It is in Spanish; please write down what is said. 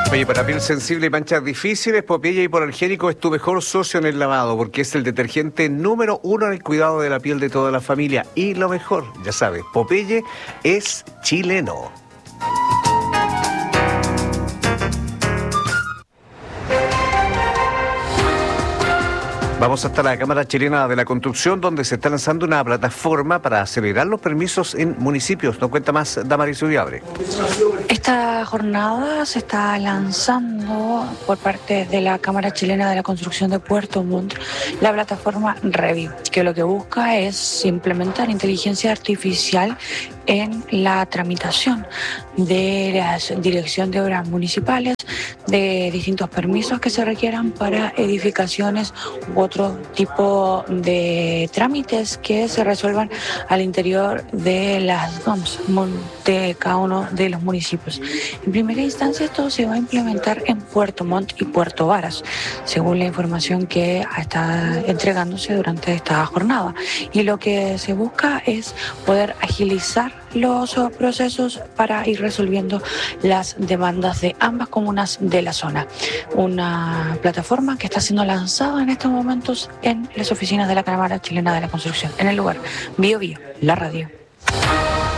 Oye, para piel sensible y manchas difíciles, Popeye Hipoalergénico es tu mejor socio en el lavado, porque es el detergente número 1 en el cuidado de la piel de toda la familia. Y lo mejor, ya sabes, Popeye es chileno. Vamos hasta la Cámara Chilena de la Construcción, donde se está lanzando una plataforma para acelerar los permisos en municipios. Nos cuenta más Damaris Udiabre. Esta jornada se está lanzando por parte de la Cámara Chilena de la Construcción de Puerto Montt la plataforma Review, que lo que busca es implementar inteligencia artificial en la tramitación de la Dirección de Obras Municipales, de distintos permisos que se requieran para edificaciones u otro tipo de trámites que se resuelvan al interior de las DOMS de cada uno de los municipios. En primera instancia, esto se va a implementar en Puerto Montt y Puerto Varas, según la información que está entregándose durante esta jornada. Y lo que se busca es poder agilizar los procesos para ir resolviendo las demandas de ambas comunas de la zona. Una plataforma que está siendo lanzada en estos momentos en las oficinas de la Cámara Chilena de la Construcción, en el lugar Bio Bio, la radio.